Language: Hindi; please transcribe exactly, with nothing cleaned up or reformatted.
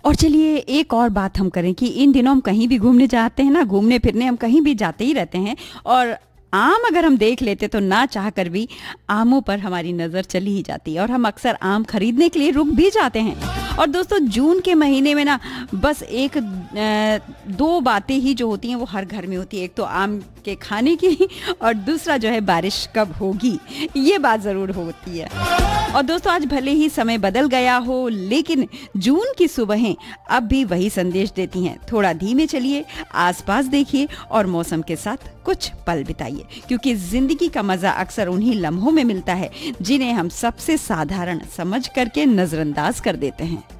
और चलिए एक और बात हम करें कि इन दिनों हम कहीं भी घूमने जाते हैं ना, घूमने फिरने हम कहीं भी जाते ही रहते हैं, और आम अगर हम देख लेते तो ना चाह कर भी आमों पर हमारी नज़र चली ही जाती है और हम अक्सर आम खरीदने के लिए रुक भी जाते हैं। और दोस्तों जून के महीने में ना बस एक दो बातें ही जो होती हैं वो हर घर में होती है, एक तो आम के खाने की और दूसरा जो है बारिश कब होगी, ये बात ज़रूर होती है। और दोस्तों आज भले ही समय बदल गया हो, लेकिन जून की सुबहें अब भी वही संदेश देती हैं, थोड़ा धीमे चलिए, आसपास देखिए और मौसम के साथ कुछ पल बिताइए, क्योंकि जिंदगी का मजा अक्सर उन्हीं लम्हों में मिलता है जिन्हें हम सबसे साधारण समझ करके नजरअंदाज कर देते हैं।